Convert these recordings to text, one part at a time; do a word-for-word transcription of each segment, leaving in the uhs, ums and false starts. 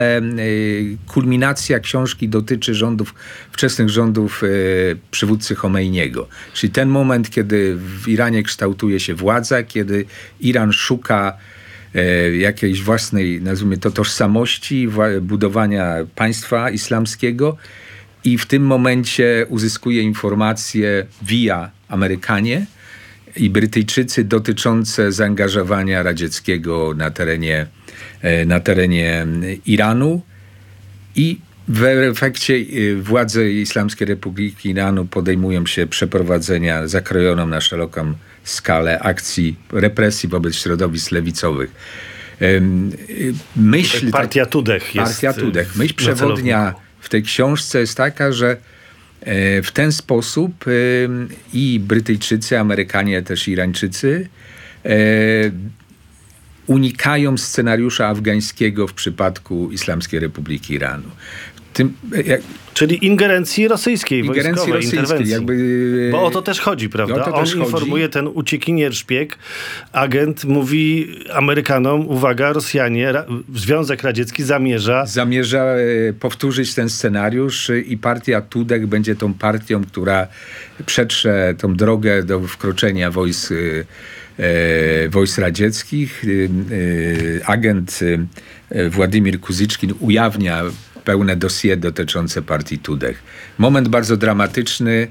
kulminacja książki dotyczy rządów, wczesnych rządów przywódcy Chomeiniego. Czyli ten moment, kiedy w Iranie kształtuje się władza, kiedy Iran szuka jakiejś własnej, nazwijmy to, tożsamości, budowania państwa islamskiego i w tym momencie uzyskuje informacje via Amerykanie i Brytyjczycy dotyczące zaangażowania radzieckiego na terenie, na terenie Iranu i w efekcie władze Islamskiej Republiki Iranu podejmują się przeprowadzenia zakrojoną na szeroką skalę akcji represji wobec środowisk lewicowych. Myśl, Partia Tudeh jest. Partia Tudeh. Myśl przewodnia w tej książce jest taka, że w ten sposób i Brytyjczycy, Amerykanie, też Irańczycy unikają scenariusza afgańskiego w przypadku Islamskiej Republiki Iranu. Tym, jak, Czyli ingerencji rosyjskiej, ingerencji wojskowej, rosyjskiej, interwencji. Jakby, Bo o to też chodzi, prawda? To On też informuje, chodzi. ten uciekinier, szpieg, agent mówi Amerykanom, uwaga, Rosjanie, ra, Związek Radziecki zamierza... Zamierza powtórzyć ten scenariusz i partia Tudeh będzie tą partią, która przetrze tą drogę do wkroczenia wojsk, e, wojsk radzieckich. E, agent e, Władimir Kuzyczkin ujawnia pełne dossier dotyczące partii Tudeh. Moment bardzo dramatyczny.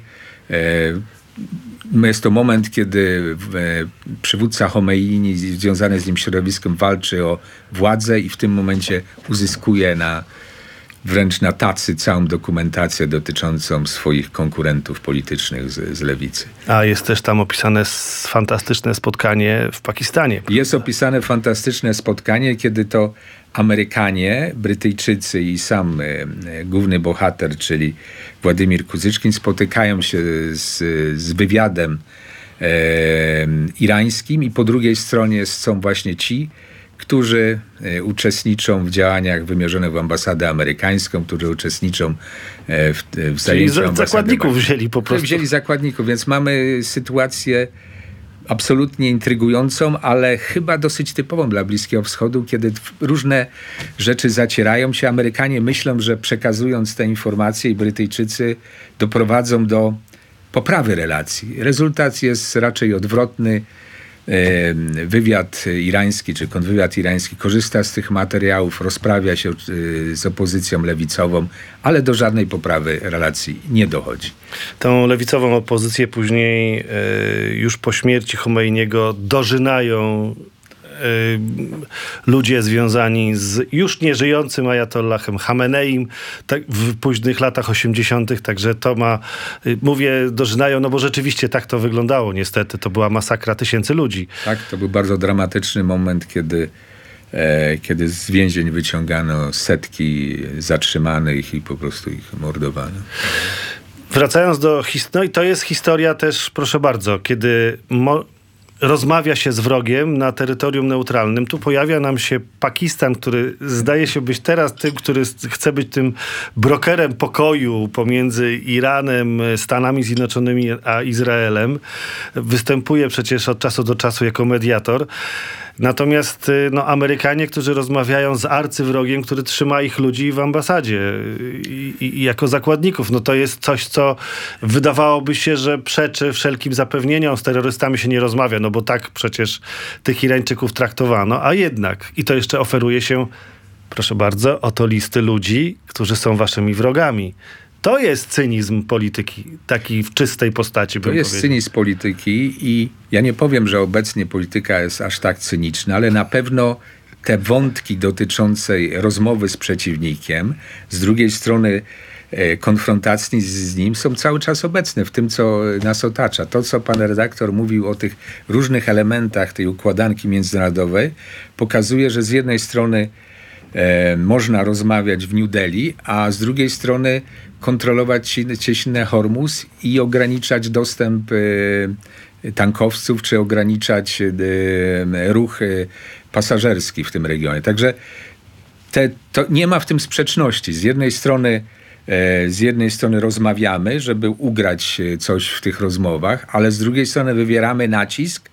Jest to moment, kiedy przywódca Chomeini związany z nim środowiskiem walczy o władzę i w tym momencie uzyskuje na, wręcz na tacy całą dokumentację dotyczącą swoich konkurentów politycznych z, z lewicy. A jest też tam opisane fantastyczne spotkanie w Pakistanie. Jest opisane fantastyczne spotkanie, kiedy to Amerykanie, Brytyjczycy i sam e, główny bohater, czyli Władimir Kuzyczkin, spotykają się z, z wywiadem e, irańskim i po drugiej stronie są właśnie ci, którzy e, uczestniczą w działaniach wymierzonych w ambasadę amerykańską, którzy uczestniczą e, w, w zajęciu Czyli ambasady. zakładników wzięli po prostu. Wzięli zakładników, więc mamy sytuację absolutnie intrygującą, ale chyba dosyć typową dla Bliskiego Wschodu, kiedy różne rzeczy zacierają się. Amerykanie myślą, że przekazując te informacje i Brytyjczycy doprowadzą do poprawy relacji. Rezultat jest raczej odwrotny. Wywiad irański, czy kontrwywiad irański korzysta z tych materiałów, rozprawia się z opozycją lewicową, ale do żadnej poprawy relacji nie dochodzi. Tą lewicową opozycję później już po śmierci Chomeiniego dożynają ludzie związani z już nieżyjącym ajatollahem Chameneim tak, w późnych latach osiemdziesiątych. Także to ma, mówię, dożynają, no bo rzeczywiście tak to wyglądało niestety. To była masakra tysięcy ludzi. Tak, to był bardzo dramatyczny moment, kiedy, e, kiedy z więzień wyciągano setki zatrzymanych i po prostu ich mordowano. Wracając do historii, no i to jest historia też, proszę bardzo, kiedy mo- rozmawia się z wrogiem na terytorium neutralnym. Tu pojawia nam się Pakistan, który zdaje się być teraz tym, który chce być tym brokerem pokoju pomiędzy Iranem, Stanami Zjednoczonymi a Izraelem. Występuje przecież od czasu do czasu jako mediator. Natomiast no, Amerykanie, którzy rozmawiają z arcywrogiem, który trzyma ich ludzi w ambasadzie i, i, i jako zakładników, no to jest coś, co wydawałoby się, że przeczy wszelkim zapewnieniom. Z terrorystami się nie rozmawia, no bo tak przecież tych Irańczyków traktowano, a jednak. I to jeszcze oferuje się, proszę bardzo, oto listy ludzi, którzy są waszymi wrogami. To jest cynizm polityki, taki w czystej postaci, bym To jest powiedział. cynizm polityki i ja nie powiem, że obecnie polityka jest aż tak cyniczna, ale na pewno te wątki dotyczące rozmowy z przeciwnikiem, z drugiej strony e, konfrontacji z, z nim są cały czas obecne w tym, co nas otacza. To, co pan redaktor mówił o tych różnych elementach tej układanki międzynarodowej, pokazuje, że z jednej strony E, można rozmawiać w New Delhi, a z drugiej strony kontrolować cieśninę Hormuz i ograniczać dostęp e, tankowców, czy ograniczać e, ruch e, pasażerski w tym regionie. Także te, to nie ma w tym sprzeczności. Z jednej strony z jednej strony rozmawiamy, żeby ugrać coś w tych rozmowach, ale z drugiej strony wywieramy nacisk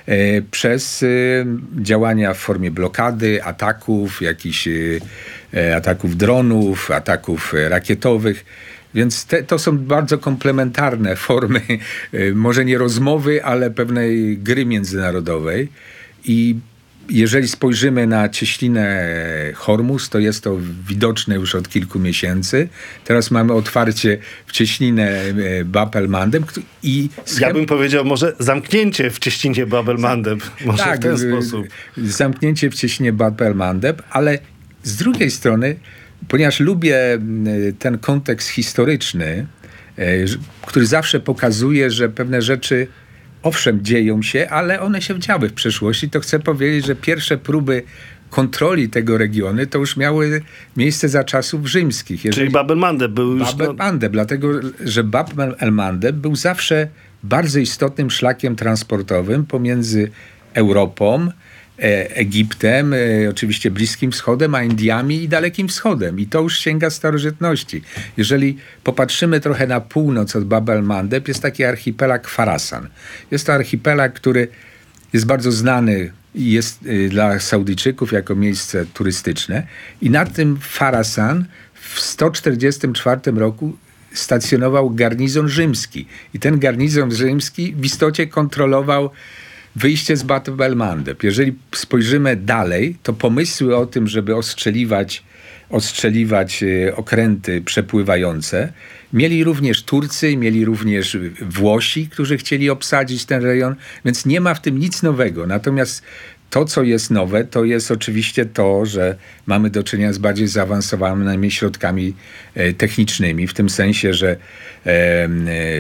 przez działania w formie blokady, ataków, jakichś ataków dronów, ataków rakietowych. Więc te, to są bardzo komplementarne formy, może nie rozmowy, ale pewnej gry międzynarodowej. I jeżeli spojrzymy na cieśninę Hormuz, to jest to widoczne już od kilku miesięcy. Teraz mamy otwarcie w cieśninę Bab el-Mandeb i... Schem... Ja bym powiedział może zamknięcie w cieśninie Bab el-Mandeb. Może tak, w ten sposób. Zamknięcie w cieśninie Bab el-Mandeb, ale z drugiej strony, ponieważ lubię ten kontekst historyczny, który zawsze pokazuje, że pewne rzeczy owszem dzieją się, ale one się działy w przeszłości, to chcę powiedzieć, że pierwsze próby kontroli tego regionu to już miały miejsce za czasów rzymskich. Jeżeli... Czyli Bab el-Mandeb był już... Bab el-Mandeb, dlatego że Bab el-Mandeb był zawsze bardzo istotnym szlakiem transportowym pomiędzy Europą, Egiptem, oczywiście Bliskim Wschodem, a Indiami i Dalekim Wschodem. I to już sięga starożytności. Jeżeli popatrzymy trochę na północ od Bab el-Mandeb, jest taki archipelag Farasan. Jest to archipelag, który jest bardzo znany i jest dla Saudyjczyków jako miejsce turystyczne. I na tym Farasan w sto czterdziestym czwartym roku stacjonował garnizon rzymski. I ten garnizon rzymski w istocie kontrolował wyjście z Bab el-Mandeb. Jeżeli spojrzymy dalej, to pomysły o tym, żeby ostrzeliwać, ostrzeliwać okręty przepływające, mieli również Turcy, mieli również Włosi, którzy chcieli obsadzić ten rejon, więc nie ma w tym nic nowego. Natomiast to, co jest nowe, to jest oczywiście to, że mamy do czynienia z bardziej zaawansowanymi środkami technicznymi, w tym sensie, że e, e,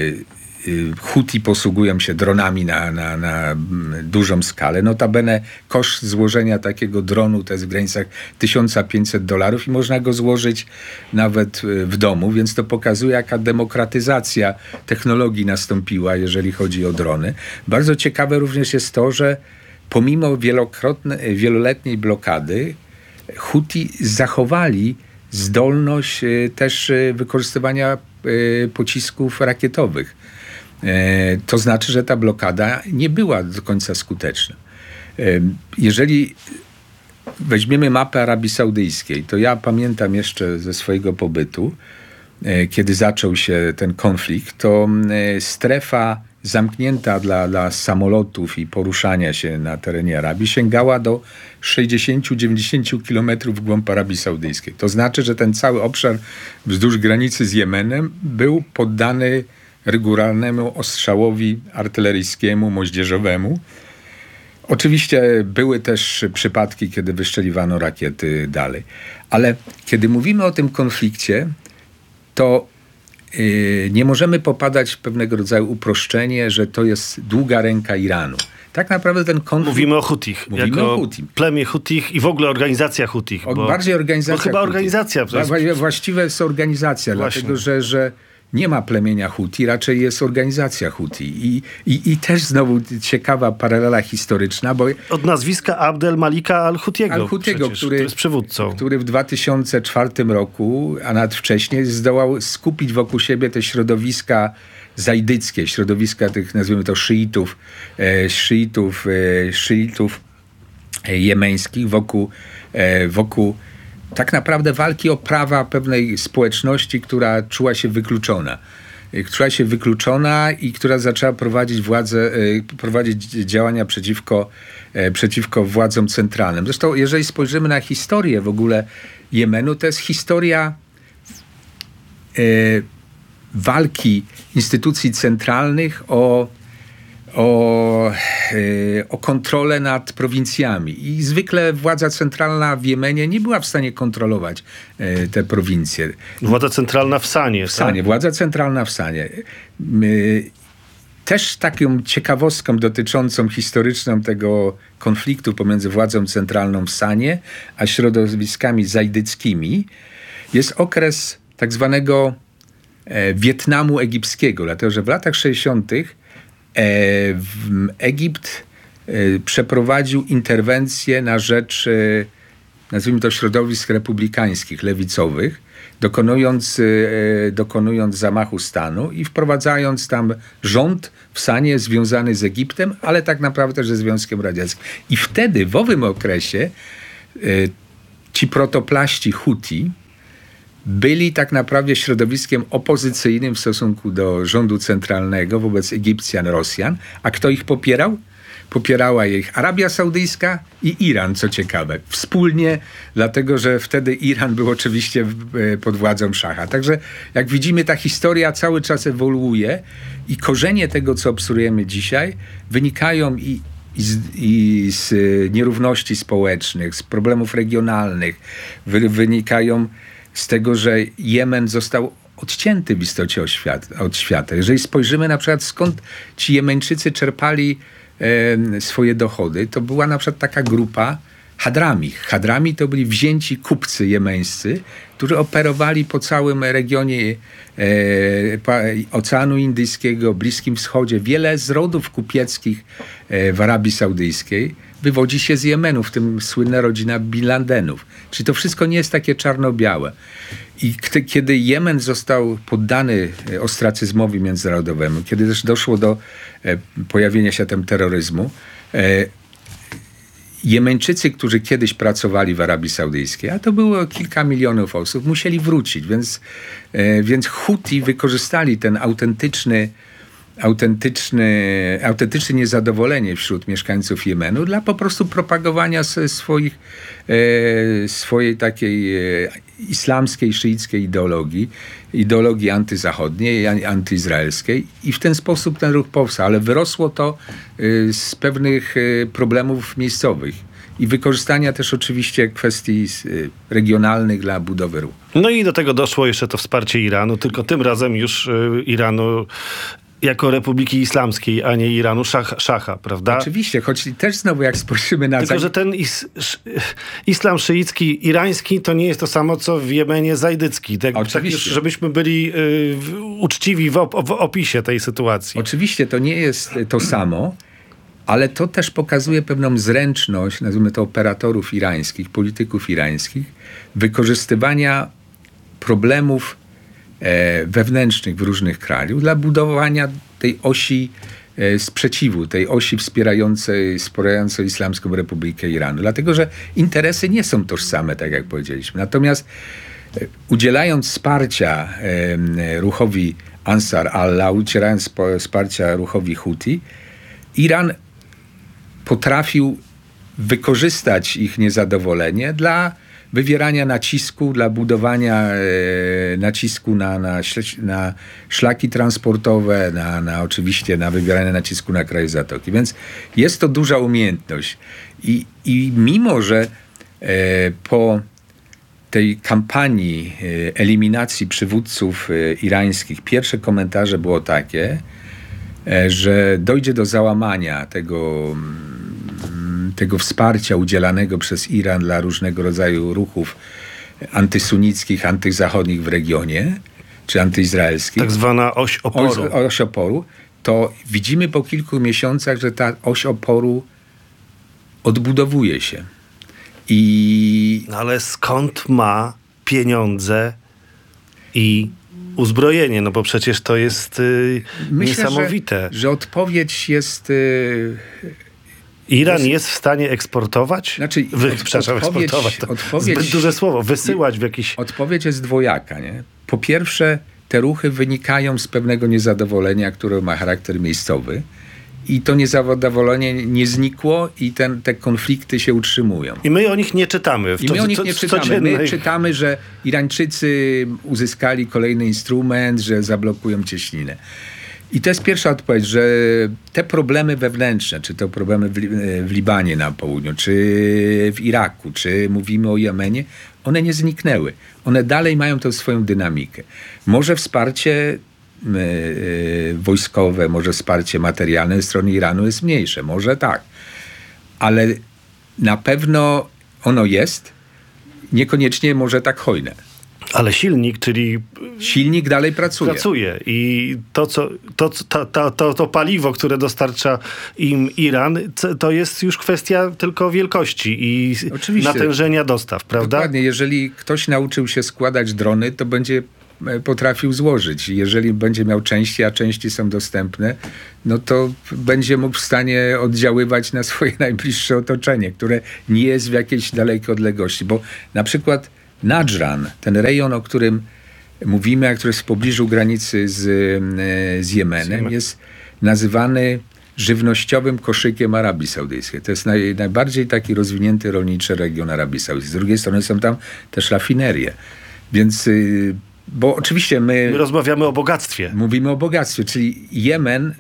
Huti posługują się dronami na, na, na dużą skalę. Notabene koszt złożenia takiego dronu to jest w granicach tysiąc pięćset dolarów i można go złożyć nawet w domu, więc to pokazuje, jaka demokratyzacja technologii nastąpiła, jeżeli chodzi o drony. Bardzo ciekawe również jest to, że pomimo wielokrotnej, wieloletniej blokady Huti zachowali zdolność też wykorzystywania pocisków rakietowych. To znaczy, że ta blokada nie była do końca skuteczna. Jeżeli weźmiemy mapę Arabii Saudyjskiej, to ja pamiętam jeszcze ze swojego pobytu, kiedy zaczął się ten konflikt, to strefa zamknięta dla, dla samolotów i poruszania się na terenie Arabii sięgała do sześćdziesiąt do dziewięćdziesięciu kilometrów w głąb Arabii Saudyjskiej. To znaczy, że ten cały obszar wzdłuż granicy z Jemenem był poddany regularnemu ostrzałowi artyleryjskiemu, moździerzowemu. Oczywiście były też przypadki, kiedy wystrzeliwano rakiety dalej. Ale kiedy mówimy o tym konflikcie, to yy, nie możemy popadać w pewnego rodzaju uproszczenie, że to jest długa ręka Iranu. Tak naprawdę ten konflikt... Mówimy o Hutich. Mówimy jako o Hutim. Plemię Hutich i w ogóle organizacja Hutich. O, bo, bardziej organizacja bo chyba Hutich. organizacja. Jest... Właściwie jest organizacja, Właśnie. dlatego że, że nie ma plemienia Huti, raczej jest organizacja Huti. I, i, i też znowu ciekawa paralela historyczna, bo... Od nazwiska Abd el-Malika al-Hutiego, al-Hutiego przecież, który, który jest przywódcą. Który w dwa tysiące czwartym roku, a nawet wcześniej, zdołał skupić wokół siebie te środowiska zajdyckie, środowiska tych, nazwijmy to, szyitów, e, szyitów, e, szyitów jemeńskich wokół, e, wokół tak naprawdę walki o prawa pewnej społeczności, która czuła się wykluczona. Czuła się wykluczona i która zaczęła prowadzić władzę, prowadzić działania przeciwko, przeciwko władzom centralnym. Zresztą, jeżeli spojrzymy na historię w ogóle Jemenu, to jest historia e, walki instytucji centralnych o O, o kontrolę nad prowincjami. I zwykle władza centralna w Jemenie nie była w stanie kontrolować te prowincje. Władza centralna w Sanie. W Sanie, tak? Władza centralna w Sanie. Też taką ciekawostką dotyczącą historyczną tego konfliktu pomiędzy władzą centralną w Sanie a środowiskami zajdyckimi jest okres tak zwanego Wietnamu egipskiego. Dlatego, że w latach sześćdziesiątych Egipt przeprowadził interwencję na rzecz nazwijmy to środowisk republikańskich, lewicowych, dokonując, dokonując zamachu stanu i wprowadzając tam rząd w stanie związany z Egiptem, ale tak naprawdę też ze Związkiem Radzieckim. I wtedy, w owym okresie, ci protoplaści Huti byli tak naprawdę środowiskiem opozycyjnym w stosunku do rządu centralnego wobec Egipcjan, Rosjan. A kto ich popierał? Popierała ich Arabia Saudyjska i Iran, co ciekawe. Wspólnie, dlatego że wtedy Iran był oczywiście pod władzą szacha. Także jak widzimy, ta historia cały czas ewoluuje i korzenie tego, co obserwujemy dzisiaj, wynikają i I z, i z nierówności społecznych, z problemów regionalnych, wy, wynikają z tego, że Jemen został odcięty w istocie od świata, od świata. Jeżeli spojrzymy na przykład, skąd ci Jemeńczycy czerpali e, swoje dochody, to była na przykład taka grupa Hadrami. Hadrami to byli wzięci kupcy jemeńscy, którzy operowali po całym regionie e, pa, Oceanu Indyjskiego, Bliskim Wschodzie. Wiele z rodów kupieckich e, w Arabii Saudyjskiej wywodzi się z Jemenu, w tym słynna rodzina Bin Ladenów. Czyli to wszystko nie jest takie czarno-białe. I k- kiedy Jemen został poddany ostracyzmowi międzynarodowemu, kiedy też doszło do e, pojawienia się tam terroryzmu, e, Jemeńczycy, którzy kiedyś pracowali w Arabii Saudyjskiej, a to było kilka milionów osób, musieli wrócić, więc, e, więc Huti wykorzystali ten autentyczny, autentyczny, autentyczne niezadowolenie wśród mieszkańców Jemenu dla po prostu propagowania swoich, e, swojej takiej e, islamskiej, szyickiej ideologii, ideologii antyzachodniej, antyizraelskiej i w ten sposób ten ruch powstał, ale wyrosło to y, z pewnych y, problemów miejscowych i wykorzystania też oczywiście kwestii y, regionalnych dla budowy ruchu. No i do tego doszło jeszcze to wsparcie Iranu, tylko tym razem już y, Iranu jako Republiki Islamskiej, a nie Iranu szach, szacha, prawda? Oczywiście, choć też znowu jak spojrzymy na... Tylko, że ten is, sz, islam szyicki, irański to nie jest to samo, co w Jemenie zajdycki. Tak, tak już, żebyśmy byli y, uczciwi w, op, w opisie tej sytuacji. Oczywiście to nie jest to samo, ale to też pokazuje pewną zręczność, nazwijmy to operatorów irańskich, polityków irańskich, wykorzystywania problemów e, wewnętrznych w różnych krajach dla budowania tej osi e, sprzeciwu, tej osi wspierającej, wspierającej Islamską Republikę Iranu. Dlatego, że interesy nie są tożsame, tak jak powiedzieliśmy. Natomiast e, udzielając wsparcia e, ruchowi Ansar Allah, udzielając wsparcia ruchowi Huti, Iran potrafił wykorzystać ich niezadowolenie dla wywierania nacisku, dla budowania e, nacisku na, na, na szlaki transportowe, na, na oczywiście na wywieranie nacisku na kraje Zatoki. Więc jest to duża umiejętność. I, i mimo, że e, po tej kampanii e, eliminacji przywódców e, irańskich pierwsze komentarze było takie, e, że dojdzie do załamania tego tego wsparcia udzielanego przez Iran dla różnego rodzaju ruchów antysunickich, antyzachodnich w regionie, czy antyizraelskich. Tak zwana oś oporu. Oś, oś oporu. To widzimy po kilku miesiącach, że ta oś oporu odbudowuje się. I... No ale skąd ma pieniądze i uzbrojenie? No bo przecież to jest yy, Myślę, niesamowite. Że, że odpowiedź jest... Yy, Iran jest w stanie eksportować? Znaczy, Wy, od, przepraszam, odpowiedź, eksportować to odpowiedź, zbyt duże słowo. Wysyłać w jakiś... Odpowiedź jest dwojaka. Nie? Po pierwsze, te ruchy wynikają z pewnego niezadowolenia, które ma charakter miejscowy. I to niezadowolenie nie znikło i ten, te konflikty się utrzymują. I my o nich nie czytamy. W I my o nich nie czytamy. Codziennej... My czytamy, że Irańczycy uzyskali kolejny instrument, że zablokują cieśninę. I to jest pierwsza odpowiedź, że te problemy wewnętrzne, czy to problemy w, Li- w Libanie na południu, czy w Iraku, czy mówimy o Jemenie, one nie zniknęły. One dalej mają tę swoją dynamikę. Może wsparcie y, y, wojskowe, może wsparcie materialne ze strony Iranu jest mniejsze, może tak. Ale na pewno ono jest, niekoniecznie może tak hojne. Ale silnik, czyli... Silnik dalej pracuje. Pracuje i to, co, to, to, to, to, to paliwo, które dostarcza im Iran, to jest już kwestia tylko wielkości i Oczywiście. natężenia dostaw, prawda? Dokładnie. Jeżeli ktoś nauczył się składać drony, to będzie potrafił złożyć. Jeżeli będzie miał części, a części są dostępne, no to będzie mógł w stanie oddziaływać na swoje najbliższe otoczenie, które nie jest w jakiejś dalekiej odległości. Bo na przykład Nadżran, ten rejon, o którym mówimy, a który jest w pobliżu granicy z, z Jemenem, jest nazywany żywnościowym koszykiem Arabii Saudyjskiej. To jest naj, najbardziej taki rozwinięty rolniczy region Arabii Saudyjskiej. Z drugiej strony są tam też rafinerie. Więc, bo oczywiście my... My rozmawiamy o bogactwie. Mówimy o bogactwie, czyli Jemen,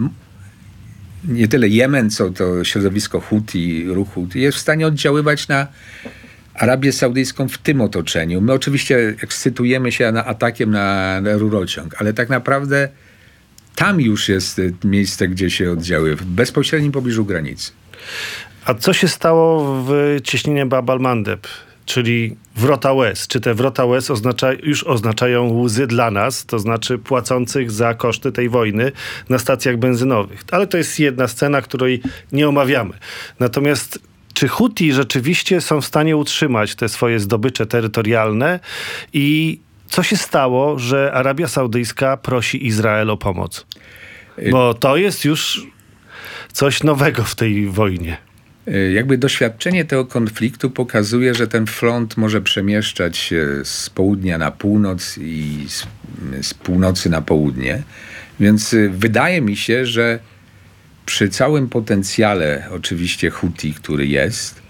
nie tyle Jemen, co to środowisko Huti, ruch Huti, jest w stanie oddziaływać na Arabię Saudyjską w tym otoczeniu. My oczywiście ekscytujemy się na atakiem na, na rurociąg, ale tak naprawdę tam już jest miejsce, gdzie się oddziałuje, w bezpośrednim pobliżu granicy. A co się stało w cieśninie Bab al-Mandeb, czyli wrota łez? Czy te wrota łez oznacza, już oznaczają łzy dla nas, to znaczy płacących za koszty tej wojny na stacjach benzynowych? Ale to jest jedna scena, której nie omawiamy. Natomiast czy Huti rzeczywiście są w stanie utrzymać te swoje zdobycze terytorialne i co się stało, że Arabia Saudyjska prosi Izrael o pomoc? Bo to jest już coś nowego w tej wojnie. Jakby doświadczenie tego konfliktu pokazuje, że ten front może przemieszczać się z południa na północ i z, z północy na południe. Więc wydaje mi się, że przy całym potencjale oczywiście Huti, który jest,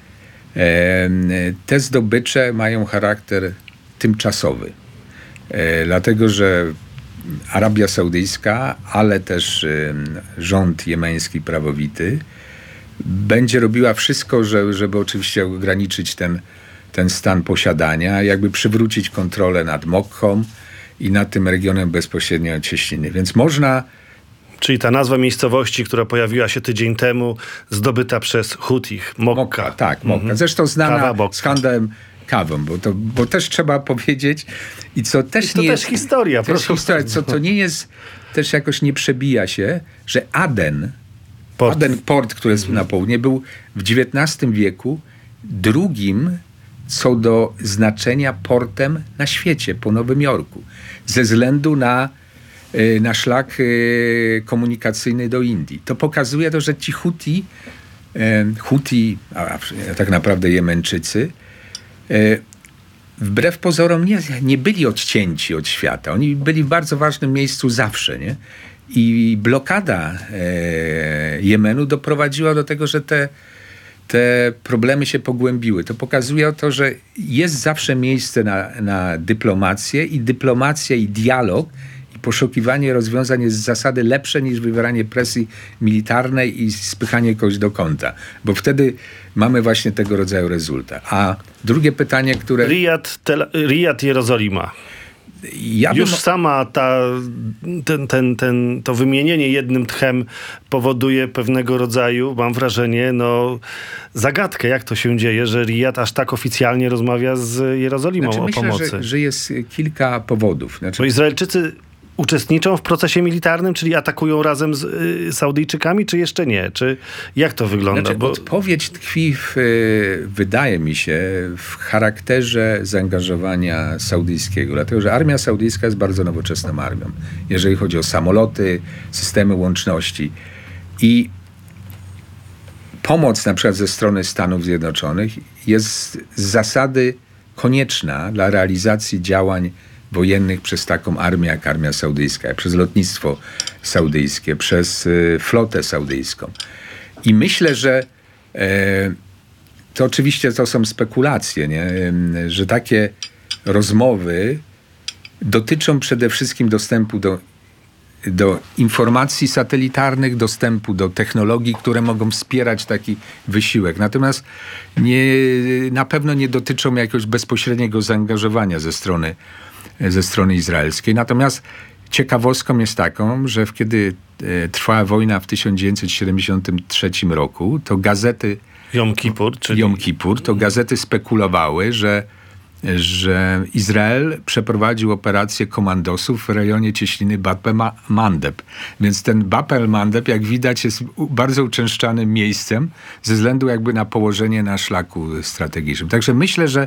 te zdobycze mają charakter tymczasowy. Dlatego, że Arabia Saudyjska, ale też rząd jemeński prawowity będzie robiła wszystko, żeby, żeby oczywiście ograniczyć ten, ten stan posiadania, jakby przywrócić kontrolę nad Mokką i nad tym regionem bezpośrednio od cieśniny. Więc można... Czyli ta nazwa miejscowości, która pojawiła się tydzień temu, zdobyta przez Hutich, Mokka. Mokka, tak, Mokka. Mhm. Zresztą znana z handlem kawą, bo, to, bo też trzeba powiedzieć i co też I to nie też jest... historia. Też historia, co to nie jest, też jakoś nie przebija się, że Aden, port, Aden, port który jest mhm. na południe, był w dziewiętnastym wieku drugim co do znaczenia portem na świecie, po Nowym Jorku. Ze względu na na szlak komunikacyjny do Indii. To pokazuje to, że ci Huti, Huti, a tak naprawdę Jemeńczycy, wbrew pozorom nie, nie byli odcięci od świata. Oni byli w bardzo ważnym miejscu zawsze, nie? I blokada Jemenu doprowadziła do tego, że te, te problemy się pogłębiły. To pokazuje to, że jest zawsze miejsce na, na dyplomację i dyplomacja i dialog poszukiwanie rozwiązań jest z zasady lepsze niż wywieranie presji militarnej i spychanie kogoś do kąta. Bo wtedy mamy właśnie tego rodzaju rezultat. A drugie pytanie, które... Riyad, Tel- Riyad Jerozolima. Ja Już bym... sama ta, ten, ten, ten, to wymienienie jednym tchem powoduje pewnego rodzaju, mam wrażenie, no zagadkę, jak to się dzieje, że Riyad aż tak oficjalnie rozmawia z Jerozolimą znaczy, o myślę, pomocy. Że, że jest kilka powodów. Znaczy... Bo Izraelczycy uczestniczą w procesie militarnym, czyli atakują razem z y, Saudyjczykami, czy jeszcze nie? Czy jak to wygląda? Znaczy, Bo... Odpowiedź tkwi, w, wydaje mi się, w charakterze zaangażowania saudyjskiego. Dlatego, że armia saudyjska jest bardzo nowoczesną armią. Jeżeli chodzi o samoloty, systemy łączności. I pomoc na przykład ze strony Stanów Zjednoczonych jest z zasady konieczna dla realizacji działań wojennych przez taką armię jak armia saudyjska, przez lotnictwo saudyjskie, przez y, flotę saudyjską. I myślę, że e, to oczywiście to są spekulacje, nie? E, że takie rozmowy dotyczą przede wszystkim dostępu do, do informacji satelitarnych, dostępu do technologii, które mogą wspierać taki wysiłek. Natomiast nie, na pewno nie dotyczą jakiegoś bezpośredniego zaangażowania ze strony ze strony izraelskiej. Natomiast ciekawostką jest taką, że kiedy e, trwała wojna w tysiąc dziewięćset siedemdziesiątym trzecim roku, to gazety Jom Kippur, czyli... Jom Kippur, to gazety spekulowały, że że Izrael przeprowadził operację komandosów w rejonie cieśniny Bab el-Mandeb. Więc ten Bab el-Mandeb, jak widać, jest bardzo uczęszczanym miejscem ze względu jakby na położenie na szlaku strategicznym. Także myślę, że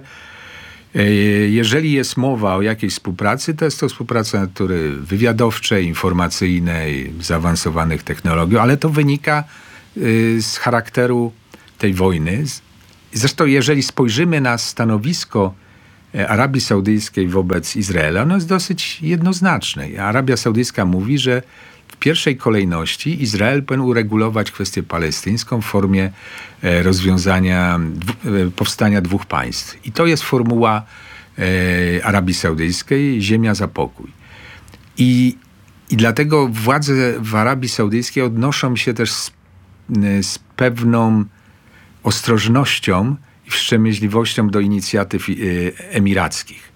jeżeli jest mowa o jakiejś współpracy, to jest to współpraca natury wywiadowczej, informacyjnej, zaawansowanych technologią, ale to wynika z charakteru tej wojny. Zresztą jeżeli spojrzymy na stanowisko Arabii Saudyjskiej wobec Izraela, ono jest dosyć jednoznaczne. Arabia Saudyjska mówi, że w pierwszej kolejności Izrael powinien uregulować kwestię palestyńską w formie rozwiązania, powstania dwóch państw. I to jest formuła Arabii Saudyjskiej, ziemia za pokój. I, i dlatego władze w Arabii Saudyjskiej odnoszą się też z, z pewną ostrożnością i wstrzemięźliwością do inicjatyw emirackich.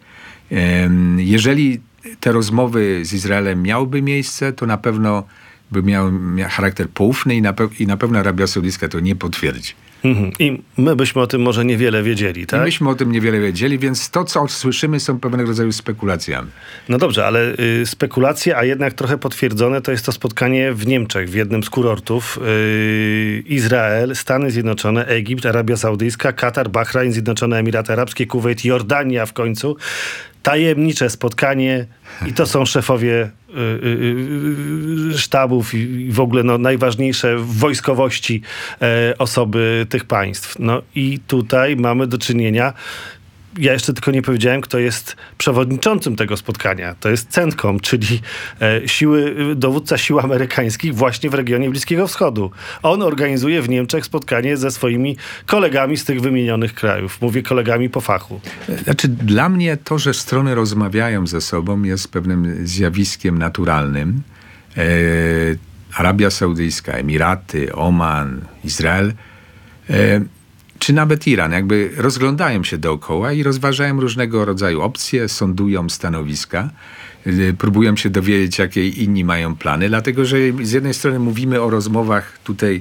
Jeżeli te rozmowy z Izraelem miałyby miejsce, to na pewno by miały charakter poufny i na, pe- i na pewno Arabia Saudyjska to nie potwierdzi. Mhm. I my byśmy o tym może niewiele wiedzieli, tak? I myśmy o tym niewiele wiedzieli, więc to, co słyszymy, są pewnego rodzaju spekulacjami. No dobrze, ale y, spekulacje, a jednak trochę potwierdzone, to jest to spotkanie w Niemczech, w jednym z kurortów. Y, Izrael, Stany Zjednoczone, Egipt, Arabia Saudyjska, Katar, Bahrajn, Zjednoczone Emiraty Arabskie, Kuwejt, Jordania w końcu. Tajemnicze spotkanie i to są szefowie y, y, y, sztabów i w ogóle no, najważniejsze w wojskowości y, osoby tych państw. No i tutaj mamy do czynienia, ja jeszcze tylko nie powiedziałem, kto jest przewodniczącym tego spotkania. To jest CENTCOM, czyli e, siły, dowódca sił amerykańskich właśnie w regionie Bliskiego Wschodu. On organizuje w Niemczech spotkanie ze swoimi kolegami z tych wymienionych krajów. Mówię kolegami po fachu. Znaczy, dla mnie to, że strony rozmawiają ze sobą, jest pewnym zjawiskiem naturalnym. E, Arabia Saudyjska, Emiraty, Oman, Izrael e, czy nawet Iran, jakby rozglądają się dookoła i rozważają różnego rodzaju opcje, sądują stanowiska, próbują się dowiedzieć, jakie inni mają plany, dlatego że z jednej strony mówimy o rozmowach tutaj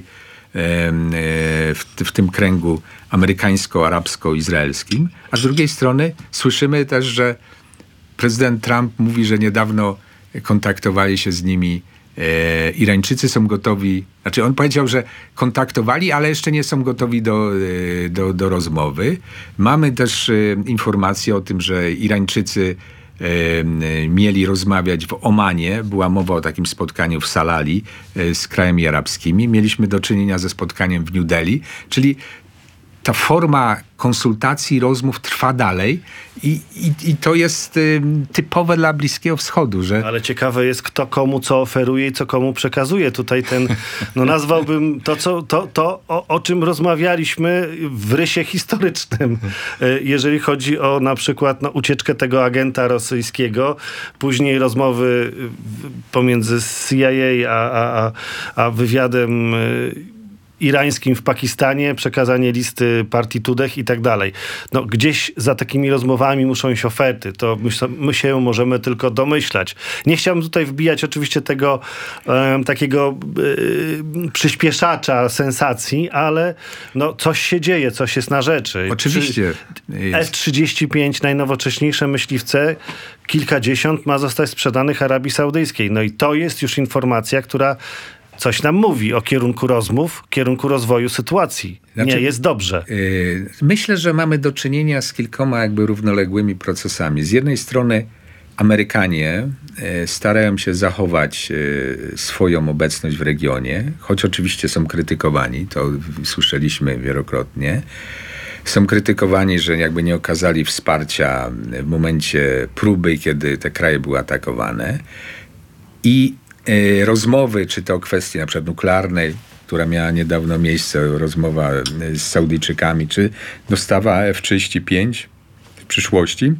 w, w tym kręgu amerykańsko-arabsko-izraelskim, a z drugiej strony słyszymy też, że prezydent Trump mówi, że niedawno kontaktowali się z nimi E, Irańczycy są gotowi, znaczy on powiedział, że kontaktowali, ale jeszcze nie są gotowi do, e, do, do rozmowy. Mamy też e, informacje o tym, że Irańczycy e, mieli rozmawiać w Omanie. Była mowa o takim spotkaniu w Salali e, z krajami arabskimi. Mieliśmy do czynienia ze spotkaniem w New Delhi, czyli ta forma konsultacji, rozmów trwa dalej i, i, i to jest y, typowe dla Bliskiego Wschodu. Że... Ale ciekawe jest, kto komu co oferuje i co komu przekazuje. Tutaj ten, no nazwałbym to, co, to, to o, o czym rozmawialiśmy w rysie historycznym. Jeżeli chodzi o na przykład no, ucieczkę tego agenta rosyjskiego, później rozmowy pomiędzy C I A a, a, a wywiadem irańskim w Pakistanie, przekazanie listy partii Tudeh i tak dalej. No, gdzieś za takimi rozmowami muszą iść oferty. To my, my się możemy tylko domyślać. Nie chciałbym tutaj wbijać oczywiście tego e, takiego e, przyspieszacza sensacji, ale no, coś się dzieje, coś jest na rzeczy. Oczywiście. F trzydzieści pięć, najnowocześniejsze myśliwce, kilkadziesiąt ma zostać sprzedanych Arabii Saudyjskiej. No i to jest już informacja, która coś nam mówi o kierunku rozmów, kierunku rozwoju sytuacji. Znaczy, nie jest dobrze. Yy, myślę, że mamy do czynienia z kilkoma jakby równoległymi procesami. Z jednej strony Amerykanie yy, starają się zachować yy, swoją obecność w regionie, choć oczywiście są krytykowani, to słyszeliśmy wielokrotnie. Są krytykowani, że jakby nie okazali wsparcia w momencie próby, kiedy te kraje były atakowane. I rozmowy, czy to o kwestii na przykład nuklearnej, która miała niedawno miejsce, rozmowa z Saudyjczykami, czy dostawa F trzydzieści pięć w przyszłości,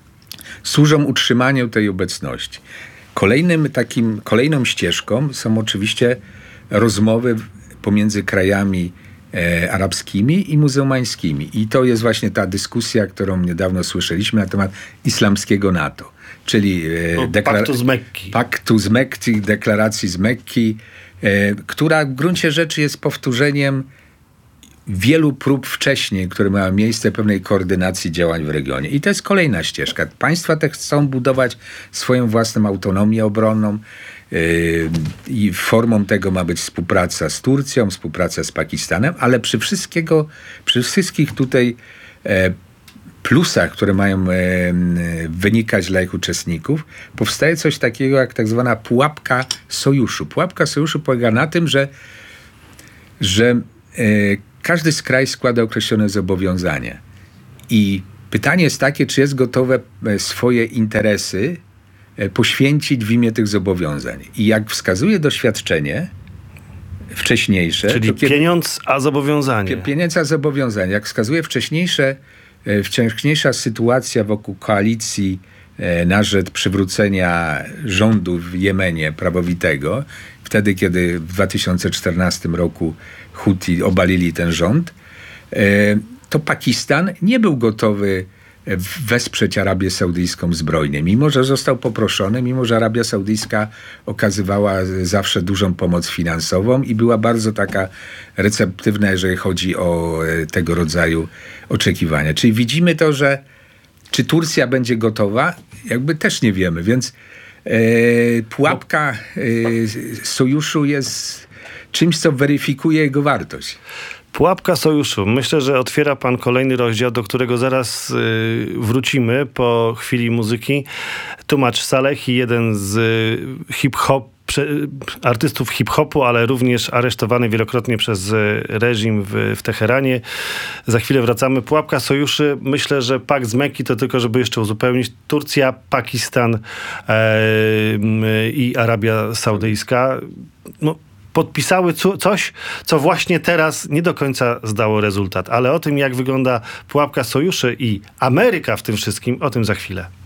służą utrzymaniu tej obecności. Kolejnym takim, kolejną ścieżką są oczywiście rozmowy pomiędzy krajami e, arabskimi i muzułmańskimi. I to jest właśnie ta dyskusja, którą niedawno słyszeliśmy na temat islamskiego NATO. Czyli e, deklara- paktu z Mekki. Paktu z Mekki, deklaracji z Mekki, e, która w gruncie rzeczy jest powtórzeniem wielu prób wcześniej, które miały miejsce, pewnej koordynacji działań w regionie. I to jest kolejna ścieżka. Państwa te chcą budować swoją własną autonomię obronną yy, i formą tego ma być współpraca z Turcją, współpraca z Pakistanem, ale przy wszystkiego, przy wszystkich tutaj e, plusach, które mają e, wynikać dla ich uczestników, powstaje coś takiego jak tak zwana pułapka sojuszu. Pułapka sojuszu polega na tym, że, że e, każdy z krajów składa określone zobowiązania. I pytanie jest takie, czy jest gotowe swoje interesy poświęcić w imię tych zobowiązań. I jak wskazuje doświadczenie wcześniejsze... Czyli to kiedy, pieniądz, a zobowiązanie. Pieniądz, a zobowiązanie. Jak wskazuje wcześniejsze, wcześniejsza sytuacja wokół koalicji na rzecz przywrócenia rządu w Jemenie prawowitego, wtedy, kiedy w dwa tysiące czternastym roku Huti obalili ten rząd, to Pakistan nie był gotowy wesprzeć Arabię Saudyjską zbrojnie, mimo że został poproszony, mimo że Arabia Saudyjska okazywała zawsze dużą pomoc finansową i była bardzo taka receptywna, jeżeli chodzi o tego rodzaju oczekiwania. Czyli widzimy to, że czy Turcja będzie gotowa? Jakby też nie wiemy, więc e, pułapka e, sojuszu jest czymś, co weryfikuje jego wartość. Pułapka sojuszu. Myślę, że otwiera pan kolejny rozdział, do którego zaraz y, wrócimy po chwili muzyki. Tłumacz Salehi, jeden z y, hip-hop, prze, artystów hip-hopu, ale również aresztowany wielokrotnie przez y, reżim w, w Teheranie. Za chwilę wracamy. Pułapka sojuszy. Myślę, że pakt z Mekki to tylko, żeby jeszcze uzupełnić. Turcja, Pakistan e, y, i Arabia Saudyjska. No, podpisały coś, co właśnie teraz nie do końca zdało rezultat. Ale o tym, jak wygląda pułapka sojuszy i Ameryka w tym wszystkim, o tym za chwilę.